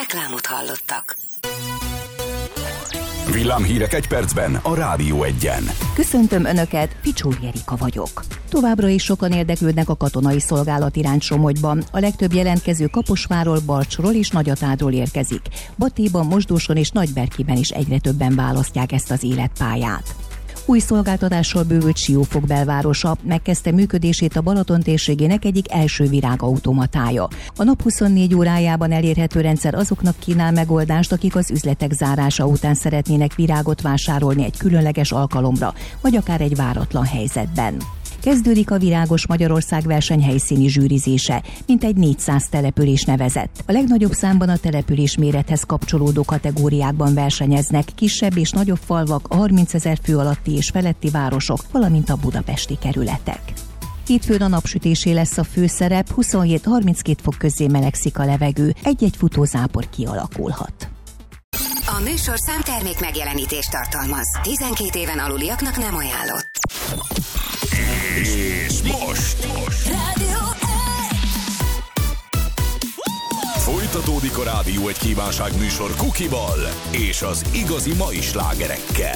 Reklámot hallottak. Villámhírek egy percben a Rádió Egyen. Köszöntöm Önöket, Picsúr Jerika vagyok. Továbbra is sokan érdeklődnek a katonai szolgálat iránt Somogyban. A legtöbb jelentkező Kaposvárról, Barcsról és Nagyatádról érkezik. Batéban, Mosdóson és Nagyberkiben is egyre többen választják ezt az életpályát. Új szolgáltatással bővült Siófok belvárosa, megkezdte működését a Balaton térségének egyik első virágautomatája. A nap 24 órájában elérhető rendszer azoknak kínál megoldást, akik az üzletek zárása után szeretnének virágot vásárolni egy különleges alkalomra, vagy akár egy váratlan helyzetben. Kezdődik a Virágos Magyarország verseny helyszíni zsűrizése, mintegy 400 település nevezett. A legnagyobb számban a település mérethez kapcsolódó kategóriákban versenyeznek kisebb és nagyobb falvak, a 30 000 fő alatti és feletti városok, valamint a budapesti kerületek. Hétfőn a napsütésé lesz a főszerep, 27-32 fok közé melegszik a levegő, egy-egy futózápor kialakulhat. A műsorszám termék megjelenítést tartalmaz. 12 éven aluliaknak nem ajánlott. És most Rádió folytatódik a Rádió Egy kívánságműsor Kukival és az igazi mai slágerekkel.